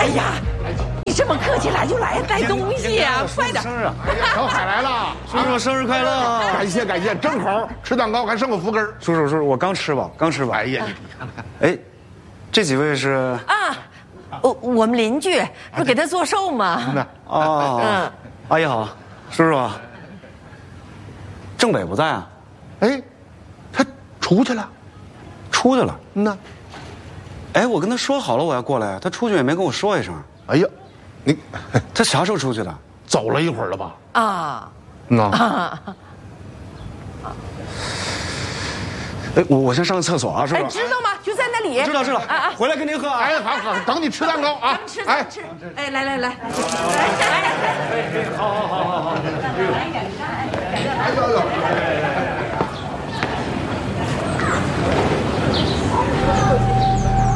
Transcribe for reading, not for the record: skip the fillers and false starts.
呀，你这么客气，来就来，带东西呀，快点！ 生日啊！小海来了， 叔叔生日快乐！ 感谢感谢，正好吃蛋糕还剩个福根。 叔叔，我刚吃饱。 哎呀，你看看， 哎，这几位是啊，我们邻居不给他做寿吗？ 哦，阿姨好，叔叔，郑北不在啊？ 哎，他出去了， 出去了。 呐。 哎，我跟他说好了我要过来，他出去也没跟我说一声。 哎呀，你他啥时候出去的？ 走了一会儿了吧？ 啊， 哎，我先上个厕所啊，叔叔。 哎，知道吗？就在那里。 知道。 啊， 回来跟您喝啊。 哎，好，等你吃蛋糕啊！ 咱们吃。哎，来。 好。